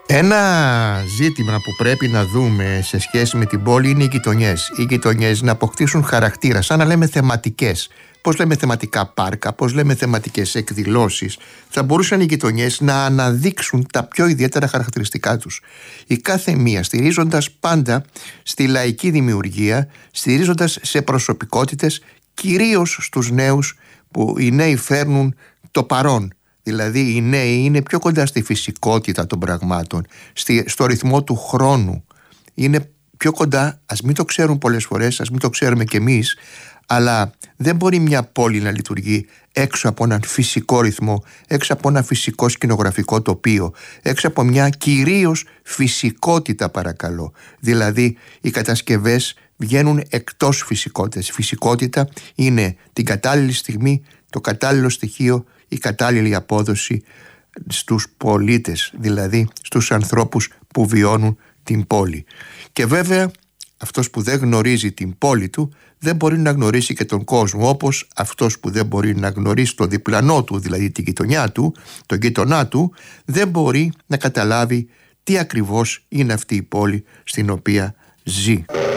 Ένα ζήτημα που πρέπει να δούμε σε σχέση με την πόλη είναι οι γειτονιές. Οι γειτονιές να αποκτήσουν χαρακτήρα, σαν να λέμε θεματικές. Πώς λέμε θεματικά πάρκα, πώς λέμε θεματικές εκδηλώσεις. Θα μπορούσαν οι γειτονιές να αναδείξουν τα πιο ιδιαίτερα χαρακτηριστικά τους. Η κάθε μία στηρίζοντας πάντα στη λαϊκή δημιουργία, στηρίζοντας σε προσωπικότητες, κυρίως στους νέους, που οι νέοι φέρνουν το παρόν. Δηλαδή οι νέοι είναι πιο κοντά στη φυσικότητα των πραγμάτων, στο ρυθμό του χρόνου. Είναι πιο κοντά, ας μην το ξέρουν πολλές φορές, ας μην το ξέρουμε κι εμείς, αλλά δεν μπορεί μια πόλη να λειτουργεί έξω από έναν φυσικό ρυθμό, έξω από ένα φυσικό σκηνογραφικό τοπίο, έξω από μια κυρίως φυσικότητα, παρακαλώ. Δηλαδή οι κατασκευές βγαίνουν εκτός φυσικότητας. Η φυσικότητα είναι την κατάλληλη στιγμή, το κατάλληλο στοιχείο, η κατάλληλη απόδοση στους πολίτες, δηλαδή στους ανθρώπους που βιώνουν την πόλη. Και βέβαια αυτός που δεν γνωρίζει την πόλη του δεν μπορεί να γνωρίσει και τον κόσμο, όπως αυτός που δεν μπορεί να γνωρίσει το διπλανό του, δηλαδή την γειτονιά του, τον γείτονά του, δεν μπορεί να καταλάβει τι ακριβώς είναι αυτή η πόλη στην οποία ζει.